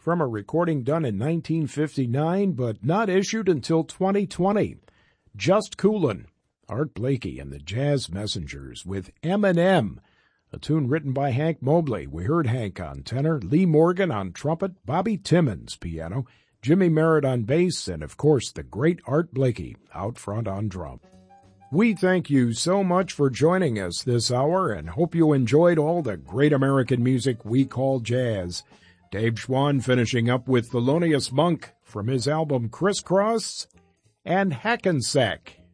from a recording done in 1959 but not issued until 2020. Just Coolin', Art Blakey and the Jazz Messengers with M&M, a tune written by Hank Mobley. We heard Hank on tenor, Lee Morgan on trumpet, Bobby Timmons piano, Jimmy Merritt on bass, and of course the great Art Blakey out front on drum. We thank you so much for joining us this hour and hope you enjoyed all the great American music we call jazz. Dave Schwann finishing up with Thelonious Monk from his album Crisscross and Hackensack